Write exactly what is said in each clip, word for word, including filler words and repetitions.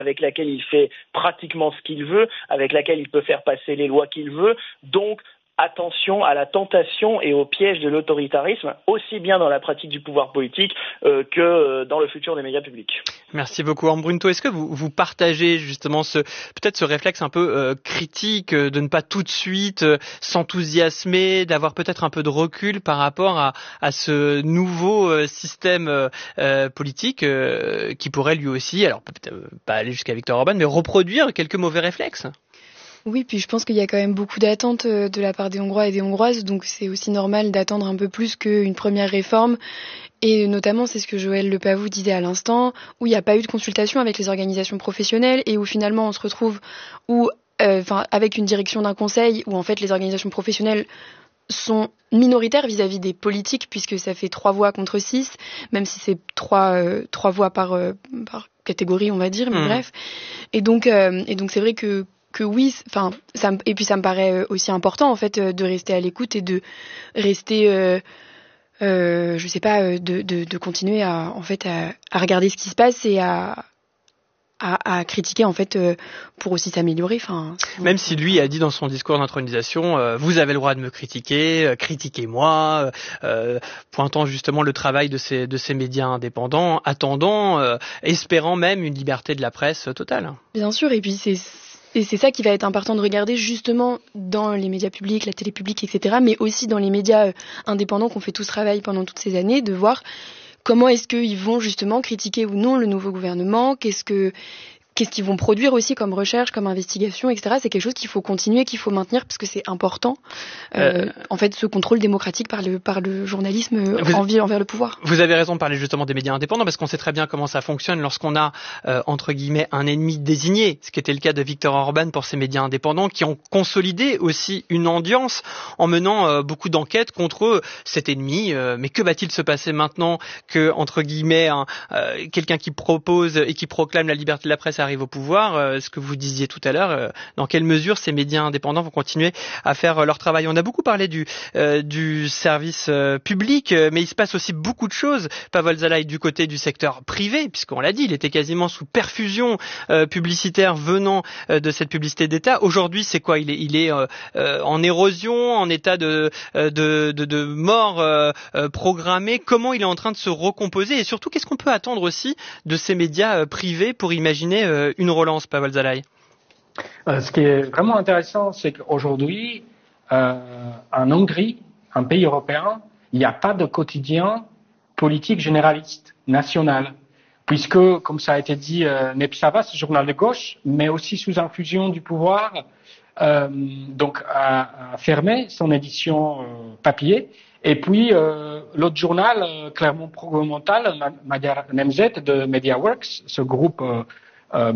avec laquelle il fait pratiquement ce qu'il veut, avec laquelle il peut faire passer les lois qu'il veut. Donc, attention à la tentation et au piège de l'autoritarisme, aussi bien dans la pratique du pouvoir politique euh, que euh, dans le futur des médias publics. Merci beaucoup, Orm Brunto. Est-ce que vous, vous partagez justement ce peut-être ce réflexe un peu euh, critique euh, de ne pas tout de suite euh, s'enthousiasmer, d'avoir peut-être un peu de recul par rapport à, à ce nouveau euh, système euh, euh, politique euh, qui pourrait lui aussi, alors peut-être euh, pas aller jusqu'à Viktor Orban, mais reproduire quelques mauvais réflexes? Oui, puis je pense qu'il y a quand même beaucoup d'attentes de la part des Hongrois et des Hongroises, donc c'est aussi normal d'attendre un peu plus qu'une première réforme. Et notamment, c'est ce que Joël Lepavou disait à l'instant, où il n'y a pas eu de consultation avec les organisations professionnelles et où finalement on se retrouve où, euh, enfin, avec une direction d'un conseil où en fait les organisations professionnelles sont minoritaires vis-à-vis des politiques, puisque ça fait trois voix contre six, même si c'est trois, euh, trois voix par, euh, par catégorie, on va dire, mais mmh. bref. Et donc, euh, et donc c'est vrai que que oui, enfin, ça, et puis ça me paraît aussi important en fait de rester à l'écoute et de rester, euh, euh, je sais pas, de, de, de continuer à en fait à, à regarder ce qui se passe et à À, à critiquer en fait euh, pour aussi s'améliorer. Enfin, même si lui a dit dans son discours d'intronisation, euh, vous avez le droit de me critiquer, euh, critiquez-moi, euh, pointant justement le travail de ces de ces médias indépendants, attendant, euh, espérant même une liberté de la presse totale. Bien sûr, et puis c'est Et c'est ça qui va être important de regarder justement dans les médias publics, la télé publique, et cetera, mais aussi dans les médias indépendants qu'on fait tout ce travail pendant toutes ces années, de voir comment est-ce qu'ils vont justement critiquer ou non le nouveau gouvernement, qu'est-ce que qu'est-ce qu'ils vont produire aussi comme recherche, comme investigation, et cetera. C'est quelque chose qu'il faut continuer, qu'il faut maintenir, parce que c'est important. Euh, euh, en fait, ce contrôle démocratique par le, par le journalisme vous, envers, envers le pouvoir. Vous avez raison de parler justement des médias indépendants, parce qu'on sait très bien comment ça fonctionne lorsqu'on a, euh, entre guillemets, un ennemi désigné, ce qui était le cas de Viktor Orban pour ces médias indépendants, qui ont consolidé aussi une audience en menant euh, beaucoup d'enquêtes contre cet ennemi. Euh, mais que va-t-il se passer maintenant que, entre guillemets, un, euh, quelqu'un qui propose et qui proclame la liberté de la presse arrive au pouvoir, euh, ce que vous disiez tout à l'heure, euh, dans quelle mesure ces médias indépendants vont continuer à faire euh, leur travail. On a beaucoup parlé du, euh, du service euh, public, euh, mais il se passe aussi beaucoup de choses, Pavel Zalai, du côté du secteur privé, puisqu'on l'a dit, il était quasiment sous perfusion euh, publicitaire venant euh, de cette publicité d'État. Aujourd'hui, c'est quoi? Il est, il est euh, euh, en érosion, en état de, euh, de, de, de mort euh, euh, programmée. Comment il est en train de se recomposer? Et surtout, qu'est-ce qu'on peut attendre aussi de ces médias euh, privés pour imaginer euh, une relance, Pavel Zalai? euh, Ce qui est vraiment intéressant, c'est qu'aujourd'hui, euh, en Hongrie, un pays européen, il n'y a pas de quotidien politique généraliste, national, puisque, comme ça a été dit, euh, Népszava, ce journal de gauche, mais aussi sous infusion du pouvoir, euh, donc a, a fermé son édition euh, papier. Et puis, euh, l'autre journal, euh, Clermont Provençal, Magyar Nemzet de MediaWorks, ce groupe euh, euh,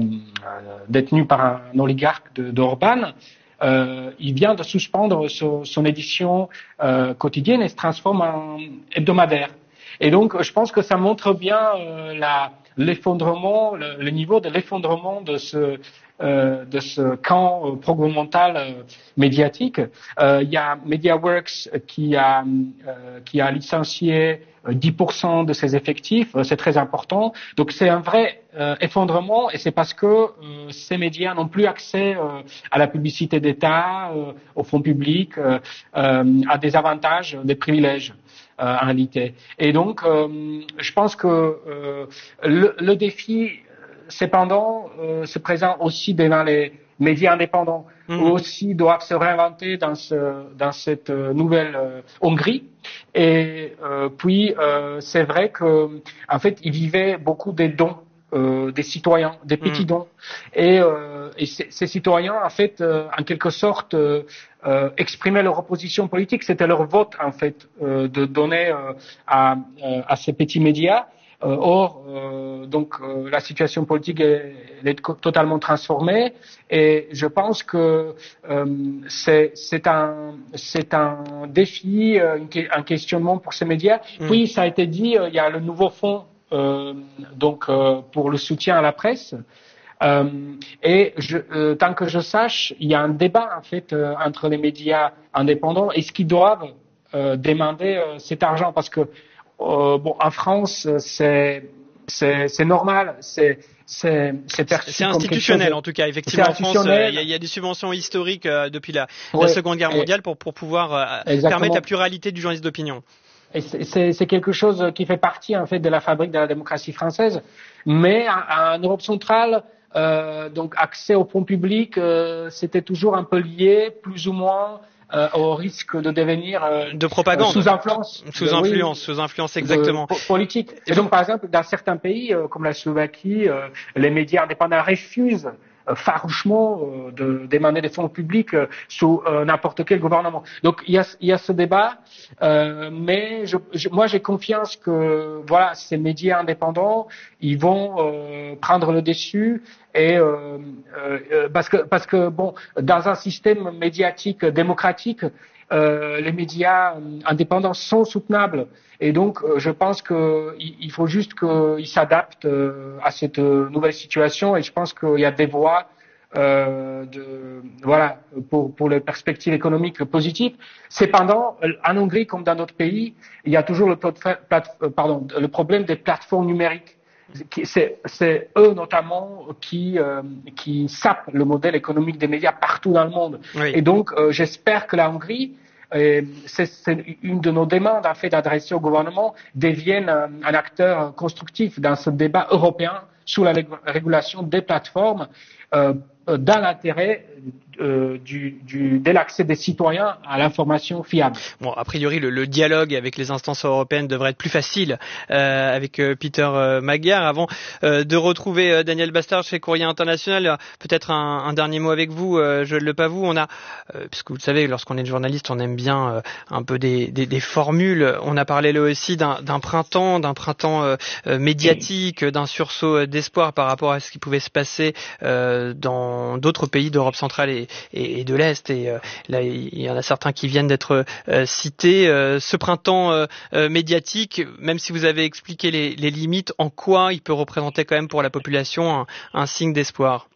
détenu par un oligarque de, d'Orban, euh, il vient de suspendre son, son édition euh, quotidienne et se transforme en hebdomadaire. Et donc, je pense que ça montre bien euh, la, l'effondrement, le, le niveau de l'effondrement de ce Euh, de ce camp euh, pro-gouvernemental euh, médiatique. Euh, il y a MediaWorks qui a euh, qui a licencié euh, dix pour cent de ses effectifs, euh, c'est très important. Donc c'est un vrai euh, effondrement, et c'est parce que euh, ces médias n'ont plus accès euh, à la publicité d'État, euh, aux fonds publics, euh, euh, à des avantages, des privilèges. Euh, en réalité. Et donc, euh, je pense que euh, le, le défi cependant, euh, se présente aussi devant les médias indépendants, mmh. Eux aussi doivent se réinventer dans, ce, dans cette euh, nouvelle euh, Hongrie. Et euh, puis, euh, c'est vrai que, en fait, ils vivaient beaucoup des dons euh, des citoyens, des petits mmh. dons. Et, euh, et c- ces citoyens, en fait, euh, en quelque sorte, euh, euh, exprimaient leur opposition politique. C'était leur vote, en fait, euh, de donner euh, à, euh, à ces petits médias. Euh, or, euh, donc euh, la situation politique est, elle est co- totalement transformée, et je pense que euh, c'est, c'est un c'est un défi, euh, un questionnement pour ces médias. Mmh. Puis ça a été dit, euh, il y a le nouveau fonds euh, donc euh, pour le soutien à la presse. Euh, et je, euh, tant que je sache, il y a un débat en fait euh, entre les médias indépendants. Est-ce qu'ils doivent euh, demander euh, cet argent, parce que Euh, bon, en France, c'est, c'est, c'est normal. C'est, c'est, c'est perçu c'est comme institutionnel quelque chose de... en tout cas. Effectivement, en France, il euh, y, y a des subventions historiques euh, depuis la, ouais, la Seconde Guerre mondiale pour, pour pouvoir euh, permettre la pluralité du journalisme d'opinion. Et c'est, c'est, c'est quelque chose qui fait partie en fait de la fabrique de la démocratie française, mais en Europe centrale, euh, donc accès au fonds public, euh, c'était toujours un peu lié, plus ou moins. Euh, au risque de devenir euh, de propagande, euh, sous influence, sous de, influence, oui, sous influence exactement de, politique. Et donc, par exemple, dans certains pays euh, comme la Slovaquie, euh, les médias indépendants refusent euh, farouchement euh, de demander des fonds publics euh, sous euh, n'importe quel gouvernement. Donc, il y a, il y a ce débat, euh, mais je, je, moi, j'ai confiance que voilà, ces médias indépendants, ils vont euh, prendre le dessus. Et euh, euh, parce que parce que bon, dans un système médiatique démocratique, euh, les médias indépendants sont soutenables. Et donc, euh, je pense que il faut juste qu'ils s'adaptent euh, à cette nouvelle situation. Et je pense qu'il y a des voies euh, de voilà pour pour les perspectives économiques positives. Cependant, en Hongrie comme dans d'autres pays, il y a toujours le plate, pardon le problème des plateformes numériques. C'est, c'est eux notamment qui euh, qui sapent le modèle économique des médias partout dans le monde. Oui. Et donc euh, j'espère que la Hongrie, euh, c'est, c'est une de nos demandes en fait d'adresser au gouvernement, devienne un, un acteur constructif dans ce débat européen sur la régulation des plateformes euh, dans l'intérêt euh, du, du, de l'accès des citoyens à l'information fiable. Bon, a priori, le, le dialogue avec les instances européennes devrait être plus facile euh, avec euh, Peter euh, Magyar. Avant euh, de retrouver euh, Daniel Bastard chez Courrier International, euh, peut-être un, un dernier mot avec vous, euh, Joël Le Pavou. On a, euh, puisque vous le savez, lorsqu'on est journaliste, on aime bien euh, un peu des, des, des formules. On a parlé là aussi d'un, d'un printemps, d'un printemps euh, euh, médiatique, d'un sursaut d'espoir par rapport à ce qui pouvait se passer euh, dans d'autres pays d'Europe centrale et Et, et de l'Est, et euh, là il y en a certains qui viennent d'être euh, cités. Euh, ce printemps euh, euh, médiatique, même si vous avez expliqué les, les limites, en quoi il peut représenter quand même pour la population un, un signe d'espoir?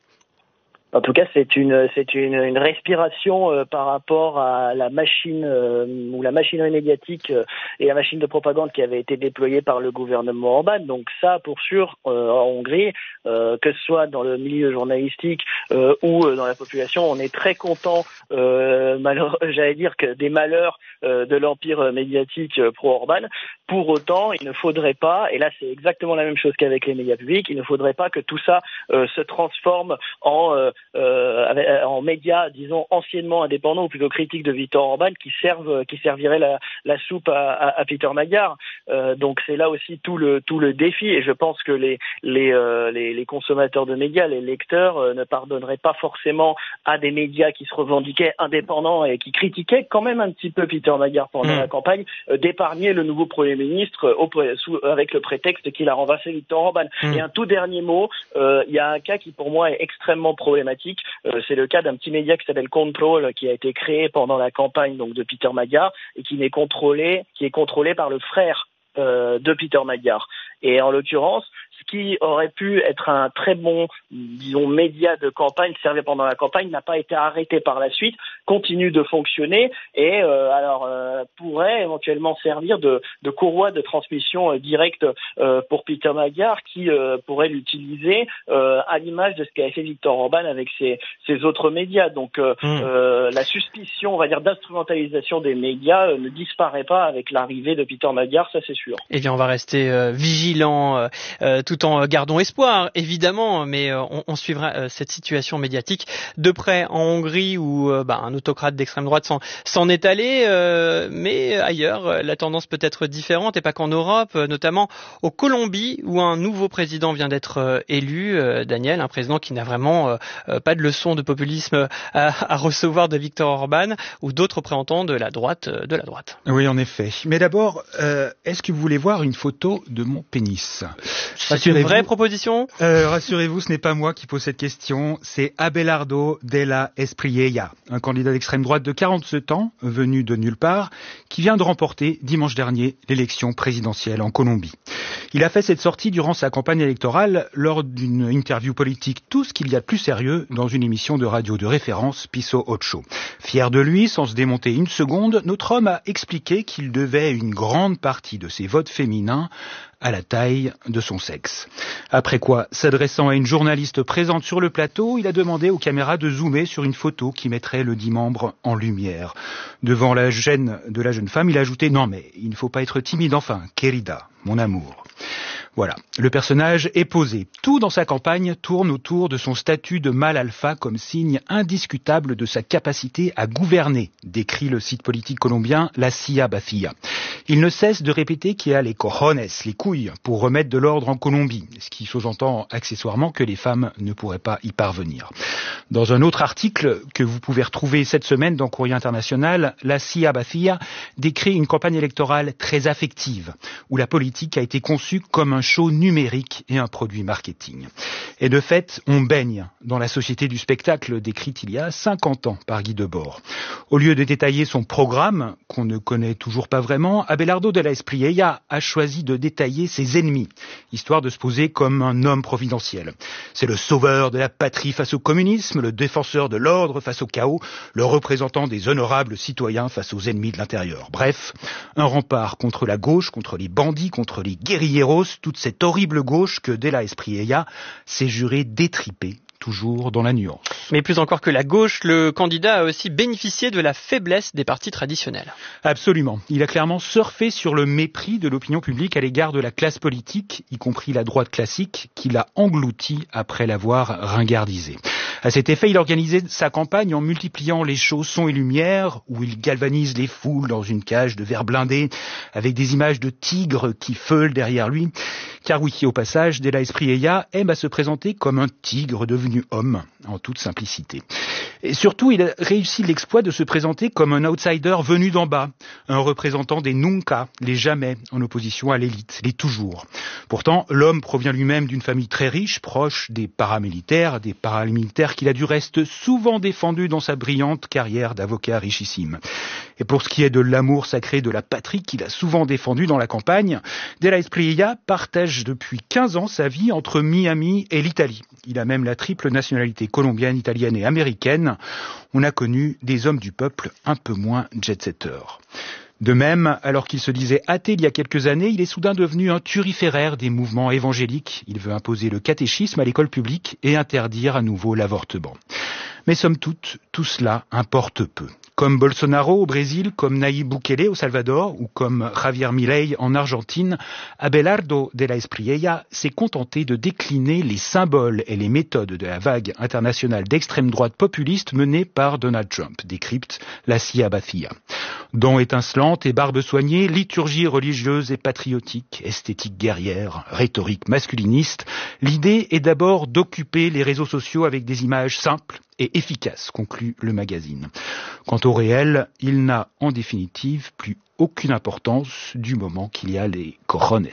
En tout cas, c'est une c'est une, une respiration euh, par rapport à la machine euh, ou la machinerie médiatique euh, et la machine de propagande qui avait été déployée par le gouvernement Orbán. Donc ça, pour sûr, euh, en Hongrie, euh, que ce soit dans le milieu journalistique euh, ou euh, dans la population, on est très content. Euh, malheur, j'allais dire que des malheurs euh, de l'empire médiatique pro-Orbán. Pour autant, il ne faudrait pas, et là c'est exactement la même chose qu'avec les médias publics, il ne faudrait pas que tout ça euh, se transforme en euh, Euh, en médias, disons, anciennement indépendants ou plutôt critiques de Viktor Orbán qui servent, qui serviraient la, la soupe à, à, à Peter Magyar. Euh, donc c'est là aussi tout le tout le défi, et je pense que les les euh, les, les consommateurs de médias, les lecteurs, euh, ne pardonneraient pas forcément à des médias qui se revendiquaient indépendants et qui critiquaient quand même un petit peu Peter Magyar pendant mmh. la campagne, euh, d'épargner le nouveau Premier ministre euh, au, sous, avec le prétexte qu'il a renversé Viktor Orbán. Mmh. Et un tout dernier mot, euh, il y a un cas qui pour moi est extrêmement problématique. Euh, c'est le cas d'un petit média qui s'appelle Control, qui a été créé pendant la campagne donc de Peter Magyar et qui n'est contrôlé, qui est contrôlé par le frère euh, de Peter Magyar. Et en l'occurrence, ce qui aurait pu être un très bon, disons, média de campagne servi pendant la campagne n'a pas été arrêté par la suite, continue de fonctionner et euh, alors euh, pourrait éventuellement servir de, de courroie de transmission euh, directe euh, pour Peter Magyar, qui euh, pourrait l'utiliser euh, à l'image de ce qu'a fait Viktor Orbán avec ses, ses autres médias. Donc euh, mmh. euh, la suspicion, on va dire, d'instrumentalisation des médias euh, ne disparaît pas avec l'arrivée de Peter Magyar, ça c'est sûr. Eh bien, on va rester euh, vigilant euh, euh, tout en gardant espoir, évidemment, mais euh, on, on suivra euh, cette situation médiatique de près en Hongrie où euh, bah, un autocrate d'extrême droite s'en, s'en est allé, euh, mais ailleurs, la tendance peut être différente, et pas qu'en Europe, notamment au Colombie où un nouveau président vient d'être euh, élu, euh, Daniel, un président qui n'a vraiment euh, pas de leçon de populisme à, à recevoir de Viktor Orbán ou d'autres représentants de la droite euh, de la droite. Oui, en effet. Mais d'abord, euh, est-ce que vous voulez voir une photo de mon pénis? C'est une vraie proposition euh, Rassurez-vous, ce n'est pas moi qui pose cette question, c'est Abelardo Della Espriella, un candidat d'extrême droite de quarante-sept ans, venu de nulle part, qui vient de remporter dimanche dernier l'élection présidentielle en Colombie. Il a fait cette sortie durant sa campagne électorale lors d'une interview politique tout ce qu'il y a de plus sérieux dans une émission de radio de référence, Piso Ocho. Fier de lui, sans se démonter une seconde, notre homme a expliqué qu'il devait une grande partie de ses votes féminins à la taille de son sexe. Après quoi, s'adressant à une journaliste présente sur le plateau, il a demandé aux caméras de zoomer sur une photo qui mettrait le dit membre en lumière. Devant la gêne de la jeune femme, il a ajouté « Non mais, il ne faut pas être timide enfin, querida, mon amour ». Voilà, le personnage est posé. Tout dans sa campagne tourne autour de son statut de mâle alpha comme signe indiscutable de sa capacité à gouverner, décrit le site politique colombien La Silla Vacía. Il ne cesse de répéter qu'il a les cojones, les couilles, pour remettre de l'ordre en Colombie, ce qui sous-entend accessoirement que les femmes ne pourraient pas y parvenir. Dans un autre article que vous pouvez retrouver cette semaine dans Courrier International, La Silla Vacía décrit une campagne électorale très affective, où la politique a été conçue comme un show numérique et un produit marketing. Et de fait, on baigne dans la société du spectacle décrite il y a cinquante ans par Guy Debord. Au lieu de détailler son programme, qu'on ne connaît toujours pas vraiment, Abelardo de la Espriella a choisi de détailler ses ennemis, histoire de se poser comme un homme providentiel. C'est le sauveur de la patrie face au communisme, le défenseur de l'ordre face au chaos, le représentant des honorables citoyens face aux ennemis de l'intérieur. Bref, un rempart contre la gauche, contre les bandits, contre les guérilleros, toute cette horrible gauche que De la Espriella s'est juré d'étriper, toujours dans la nuance. Mais plus encore que la gauche, le candidat a aussi bénéficié de la faiblesse des partis traditionnels. Absolument. Il a clairement surfé sur le mépris de l'opinion publique à l'égard de la classe politique, y compris la droite classique, qui l'a englouti après l'avoir ringardisé. À cet effet, il organisait sa campagne en multipliant les shows sons et lumières, où il galvanise les foules dans une cage de verre blindé, avec des images de tigres qui feulent derrière lui. Car oui, au passage, De la Espriella aime à se présenter comme un tigre devenu homme, en toute simplicité. Et surtout, il a réussi l'exploit de se présenter comme un outsider venu d'en bas, un représentant des nunca, les jamais, en opposition à l'élite, les toujours. Pourtant, l'homme provient lui-même d'une famille très riche, proche des paramilitaires, des paramilitaires qu'il a du reste souvent défendu dans sa brillante carrière d'avocat richissime. Et pour ce qui est de l'amour sacré de la patrie qu'il a souvent défendu dans la campagne, De la Espriella partage depuis quinze ans sa vie entre Miami et l'Italie. Il a même la triple nationalité colombienne, italienne et américaine. On a connu des hommes du peuple un peu moins jet-setteurs. De même, alors qu'il se disait athée il y a quelques années, il est soudain devenu un turiféraire des mouvements évangéliques. Il veut imposer le catéchisme à l'école publique et interdire à nouveau l'avortement. Mais somme toute, tout cela importe peu. Comme Bolsonaro au Brésil, comme Nayib Bukele au Salvador ou comme Javier Milei en Argentine, Abelardo de la Espriella s'est contenté de décliner les symboles et les méthodes de la vague internationale d'extrême droite populiste menée par Donald Trump, décrypte La Silla Vacía. Dents étincelantes et barbes soignées, liturgie religieuse et patriotique, esthétique guerrière, rhétorique masculiniste, l'idée est d'abord d'occuper les réseaux sociaux avec des images simples et efficaces, conclut le magazine. Quant au réel, il n'a en définitive plus aucune importance du moment qu'il y a les cojones.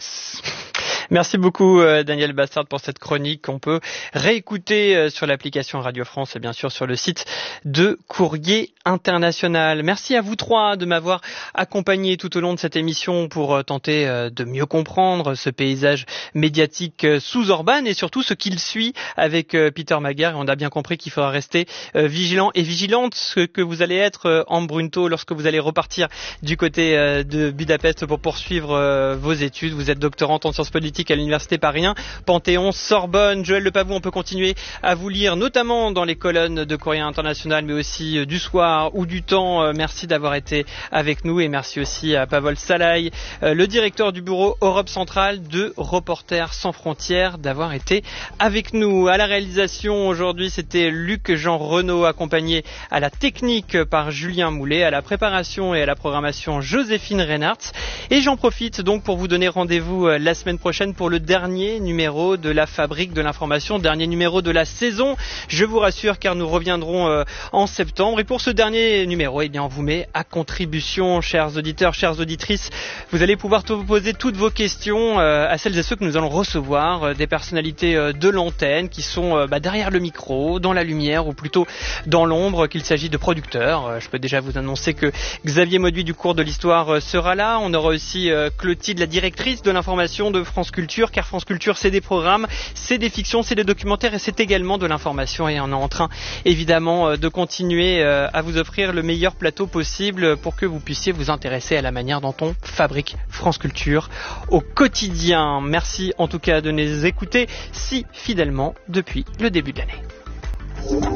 Merci beaucoup Daniel Bastard pour cette chronique qu'on peut réécouter sur l'application Radio France et bien sûr sur le site de Courrier International. Merci à vous trois de m'avoir accompagné tout au long de cette émission pour tenter de mieux comprendre ce paysage médiatique sous Orban et surtout ce qu'il suit avec Peter Maguire. Et on a bien compris qu'il faudra rester vigilant et vigilante, ce que vous allez être en Brunto lorsque vous allez repartir du côté de Budapest pour poursuivre vos études. Vous êtes doctorante en sciences politiques à l'université Paris un, Panthéon, Sorbonne. Joël Lepavou, on peut continuer à vous lire, notamment dans les colonnes de Courrier International, mais aussi du Soir ou du Temps. Merci d'avoir été avec nous et merci aussi à Pavol Salai, le directeur du bureau Europe Centrale de Reporters sans frontières, d'avoir été avec nous. À la réalisation aujourd'hui, c'était Luc-Jean Renaud, accompagné à la technique par Julien Moulet, à la préparation et à la programmation Joséphine Reinhardt. Et j'en profite donc pour vous donner rendez-vous la semaine prochaine pour le dernier numéro de la Fabrique de l'information, dernier numéro de la saison. Je vous rassure car nous reviendrons euh, en septembre. Et pour ce dernier numéro, eh bien, on vous met à contribution, chers auditeurs, chères auditrices. Vous allez pouvoir vous poser toutes vos questions euh, à celles et ceux que nous allons recevoir, euh, des personnalités euh, de l'antenne qui sont euh, bah, derrière le micro, dans la lumière ou plutôt dans l'ombre, qu'il s'agit de producteurs. Euh, je peux déjà vous annoncer que Xavier Mauduit du cours de l'histoire euh, sera là. On aura aussi euh, Clotilde, la directrice de l'information de France Culture, car France Culture, c'est des programmes, c'est des fictions, c'est des documentaires et c'est également de l'information. Et on est en train, évidemment, de continuer à vous offrir le meilleur plateau possible pour que vous puissiez vous intéresser à la manière dont on fabrique France Culture au quotidien. Merci en tout cas de nous écouter si fidèlement depuis le début de l'année.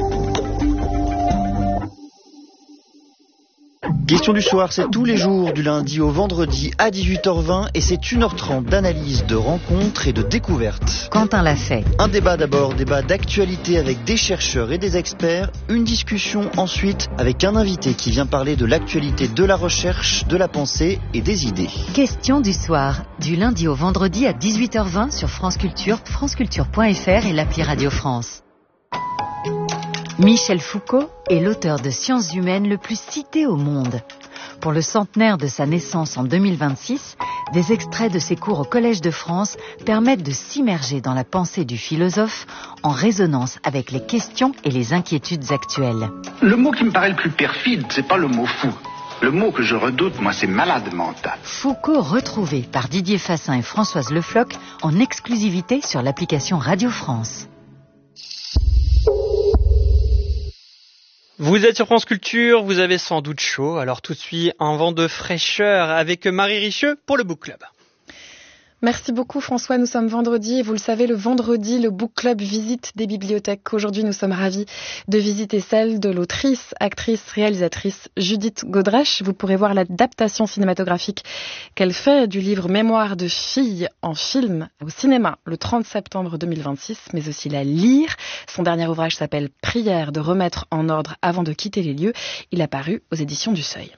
Question du soir, c'est tous les jours du lundi au vendredi à dix-huit heures vingt et c'est une heure trente d'analyse, de rencontres et de découvertes. Quentin l'a fait. Un débat d'abord, débat d'actualité avec des chercheurs et des experts. Une discussion ensuite avec un invité qui vient parler de l'actualité de la recherche, de la pensée et des idées. Question du soir, du lundi au vendredi à dix-huit heures vingt sur France Culture, franceculture point f r et l'appli Radio France. Michel Foucault est l'auteur de Sciences humaines le plus cité au monde. Pour le centenaire de sa naissance en deux mille vingt-six, des extraits de ses cours au Collège de France permettent de s'immerger dans la pensée du philosophe en résonance avec les questions et les inquiétudes actuelles. Le mot qui me paraît le plus perfide, c'est pas le mot fou. Le mot que je redoute, moi, c'est malade mental. Foucault retrouvé par Didier Fassin et Françoise Le Floch en exclusivité sur l'application Radio France. Vous êtes sur France Culture, vous avez sans doute chaud, alors tout de suite un vent de fraîcheur avec Marie Richeux pour le Book Club. Merci beaucoup François, nous sommes vendredi et vous le savez, le vendredi, le Book Club visite des bibliothèques. Aujourd'hui, nous sommes ravis de visiter celle de l'autrice, actrice, réalisatrice Judith Godrèche. Vous pourrez voir l'adaptation cinématographique qu'elle fait du livre Mémoire de fille en film au cinéma le trente septembre deux mille vingt-six, mais aussi la lire. Son dernier ouvrage s'appelle Prière de remettre en ordre avant de quitter les lieux. Il a paru aux éditions du Seuil.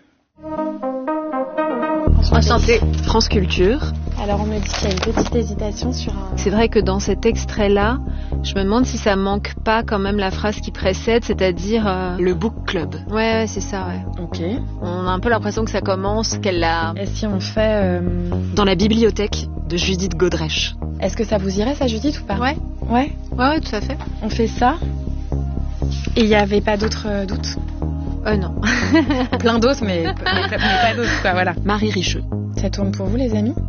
Santé, France Culture. Alors on me dit qu'il y a une petite hésitation sur un... C'est vrai que dans cet extrait-là, je me demande si ça manque pas quand même la phrase qui précède, c'est-à-dire... Euh... Le Book Club. Ouais, ouais, c'est ça, ouais. Ok. On a un peu l'impression que ça commence, qu'elle l'a... Et si on fait... Euh... Dans la bibliothèque de Judith Godrèche. Est-ce que ça vous irait, ça, Judith, ou pas? Ouais. Ouais. Ouais, ouais, tout à fait. On fait ça. Et il n'y avait pas d'autres euh, doutes? Euh, non. Plein d'autres, mais, mais, mais pas d'autres, quoi, voilà. Marie Richeux. Ça tourne pour vous, les amis?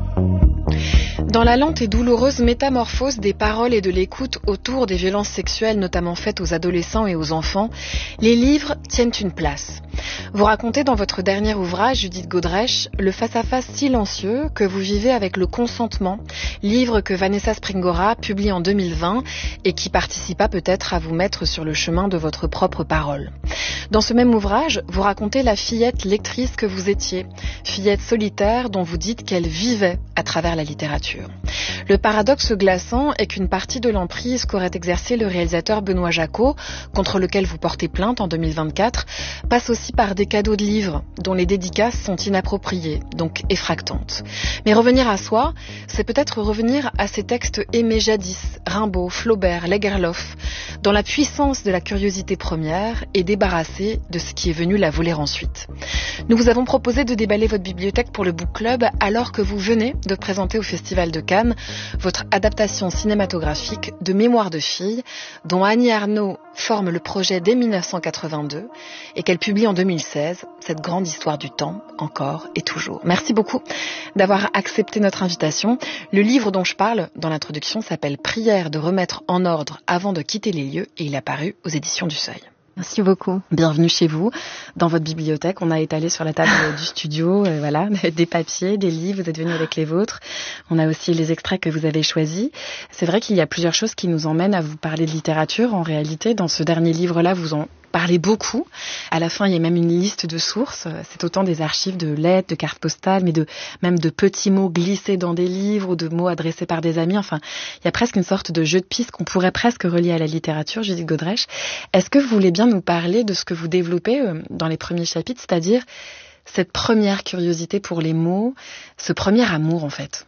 Dans la lente et douloureuse métamorphose des paroles et de l'écoute autour des violences sexuelles, notamment faites aux adolescents et aux enfants, les livres tiennent une place. Vous racontez dans votre dernier ouvrage, Judith Godrèche, le face-à-face silencieux que vous vivez avec le consentement, livre que Vanessa Springora publie en deux mille vingt et qui participa peut-être à vous mettre sur le chemin de votre propre parole. Dans ce même ouvrage, vous racontez la fillette lectrice que vous étiez, fillette solitaire dont vous dites qu'elle vivait à travers la littérature. Le paradoxe glaçant est qu'une partie de l'emprise qu'aurait exercé le réalisateur Benoît Jacot, contre lequel vous portez plainte en deux mille vingt-quatre, passe aussi par des cadeaux de livres dont les dédicaces sont inappropriées, donc effractantes. Mais revenir à soi, c'est peut-être revenir à ces textes aimés jadis, Rimbaud, Flaubert, Lagerlof, dans la puissance de la curiosité première et débarrasser de ce qui est venu la voler ensuite. Nous vous avons proposé de déballer votre bibliothèque pour le Book Club alors que vous venez de présenter au Festival de Cannes votre adaptation cinématographique de Mémoire de fille, dont Annie Ernaux forme le projet dès mille neuf cent quatre-vingt-deux et qu'elle publie en deux mille seize, cette grande histoire du temps, encore et toujours. Merci beaucoup d'avoir accepté notre invitation. Le livre dont je parle dans l'introduction s'appelle Prière de remettre en ordre avant de quitter les lieux et il a paru aux éditions du Seuil. Merci beaucoup. Bienvenue chez vous, dans votre bibliothèque. On a étalé sur la table du studio, euh, voilà, des papiers, des livres, vous êtes venus avec les vôtres. On a aussi les extraits que vous avez choisis. C'est vrai qu'il y a plusieurs choses qui nous emmènent à vous parler de littérature. En réalité, dans ce dernier livre-là, vous en parlez beaucoup. À la fin, il y a même une liste de sources. C'est autant des archives de lettres, de cartes postales, mais de même de petits mots glissés dans des livres ou de mots adressés par des amis. Enfin, il y a presque une sorte de jeu de pistes qu'on pourrait presque relier à la littérature, Judith Godrèche. Est-ce que vous voulez bien nous parler de ce que vous développez dans les premiers chapitres, c'est-à-dire cette première curiosité pour les mots, ce premier amour en fait?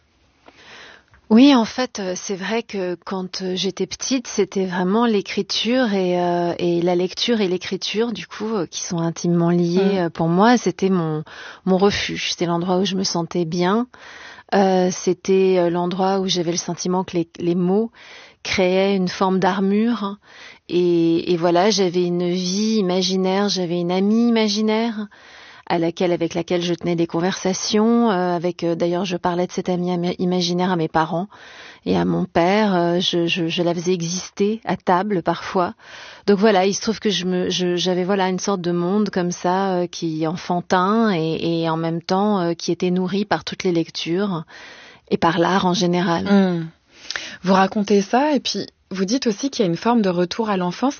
Oui, en fait, c'est vrai que quand j'étais petite, c'était vraiment l'écriture et, euh, et la lecture et l'écriture, du coup, euh, qui sont intimement liées. Mmh. Pour moi, c'était mon mon refuge. C'était l'endroit où je me sentais bien. Euh, c'était l'endroit où j'avais le sentiment que les, les mots créaient une forme d'armure. Et, et voilà, j'avais une vie imaginaire, j'avais une amie imaginaire à laquelle, avec laquelle je tenais des conversations. Euh, avec, euh, d'ailleurs, je parlais de cette amie imaginaire à mes parents et à mon père. Euh, je, je, je la faisais exister à table parfois. Donc voilà, il se trouve que je me, je, j'avais voilà une sorte de monde comme ça euh, qui enfantin et, et en même temps euh, qui était nourri par toutes les lectures et par l'art en général. Mmh. Vous racontez ça et puis vous dites aussi qu'il y a une forme de retour à l'enfance.